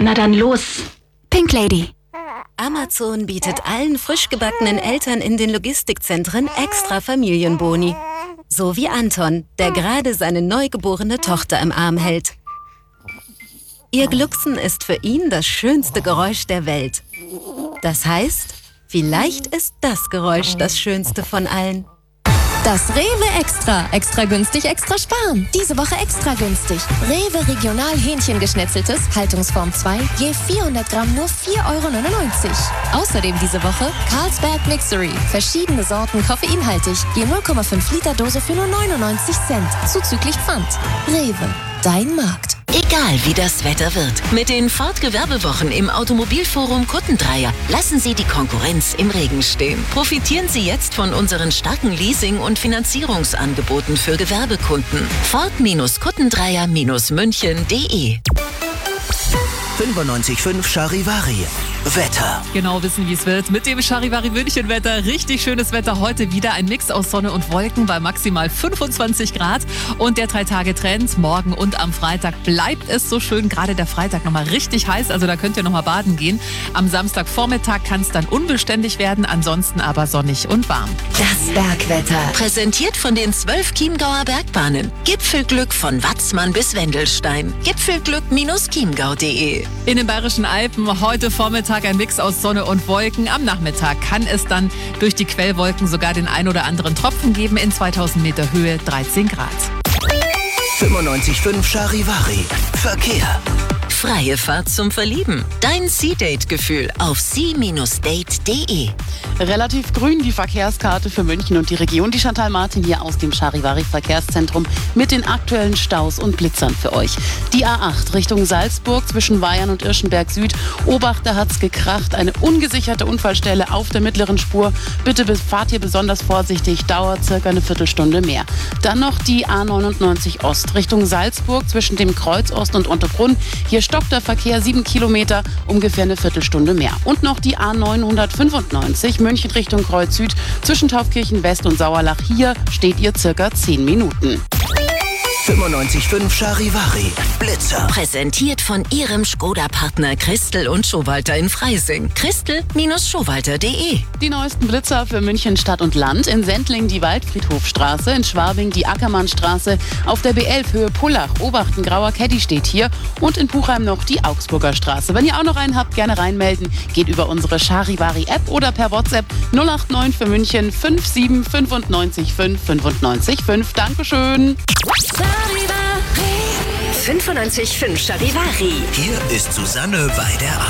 Na dann los. Pink Lady. Amazon bietet allen frisch gebackenen Eltern in den Logistikzentren extra Familienboni. So wie Anton, der gerade seine neugeborene Tochter im Arm hält. Ihr Glucksen ist für ihn das schönste Geräusch der Welt. Das heißt, vielleicht ist das Geräusch das schönste von allen. Das Rewe Extra. Extra günstig, extra sparen. Diese Woche extra günstig. Rewe Regional Hähnchengeschnetzeltes, Haltungsform 2, je 400 Gramm nur 4,99 €. Außerdem diese Woche Carlsberg Mixery. Verschiedene Sorten koffeinhaltig, je 0,5 Liter Dose für nur 99 Cent. Zuzüglich Pfand. Rewe, dein Markt. Egal wie das Wetter wird, mit den Ford-Gewerbewochen im Automobilforum Kuttendreier lassen Sie die Konkurrenz im Regen stehen. Profitieren Sie jetzt von unseren starken Leasing- und Finanzierungsangeboten für Gewerbekunden. Ford-Kuttendreier-München.de 95.5 Charivari. Wetter. Genau wissen, wie es wird. Mit dem Charivari München Wetter. Richtig schönes Wetter heute wieder. Ein Mix aus Sonne und Wolken bei maximal 25 Grad. Und der 3-Tage-Trend morgen und am Freitag bleibt es so schön. Gerade der Freitag nochmal richtig heiß. Also da könnt ihr nochmal baden gehen. Am Samstagvormittag kann es dann unbeständig werden. Ansonsten aber sonnig und warm. Das Bergwetter. Präsentiert von den 12 Chiemgauer Bergbahnen. Gipfelglück von Watzmann bis Wendelstein. Gipfelglück-chiemgau.de. In den Bayerischen Alpen heute Vormittag ein Mix aus Sonne und Wolken. Am Nachmittag kann es dann durch die Quellwolken sogar den ein oder anderen Tropfen geben. In 2000 Meter Höhe 13 Grad. 95.5 Charivari. Verkehr. Freie Fahrt zum Verlieben. Dein Sea-Date-Gefühl auf sea-date.de. Relativ grün die Verkehrskarte für München und die Region. Die Chantal Martin hier aus dem Charivari Verkehrszentrum mit den aktuellen Staus und Blitzern für euch. Die A8 Richtung Salzburg zwischen Weyern und Irschenberg Süd. Obacht, da hat's gekracht. Eine ungesicherte Unfallstelle auf der mittleren Spur. Bitte fahrt hier besonders vorsichtig. Dauert circa eine Viertelstunde mehr. Dann noch die A99 Ost Richtung Salzburg zwischen dem Kreuz Ost und Unterbrunn. Hier stockt der Verkehr 7 Kilometer, ungefähr eine Viertelstunde mehr. Und noch die A995 München Richtung Kreuz Süd zwischen Taufkirchen West und Sauerlach. Hier steht ihr circa 10 Minuten. 95.5 Charivari. Blitzer. Präsentiert von Ihrem Skoda-Partner Christel und Schowalter in Freising. Christel-Schowalter.de. Die neuesten Blitzer für München Stadt und Land. In Sendling die Waldfriedhofstraße, in Schwabing die Ackermannstraße, auf der B11 Höhe Pullach, Obachten, Grauer Caddy steht hier und in Puchheim noch die Augsburger Straße. Wenn ihr auch noch einen habt, gerne reinmelden. Geht über unsere Charivari-App oder per WhatsApp 089 für München 57 95 5 95 5. Dankeschön. 95.5 Charivari. Hier ist Susanne bei der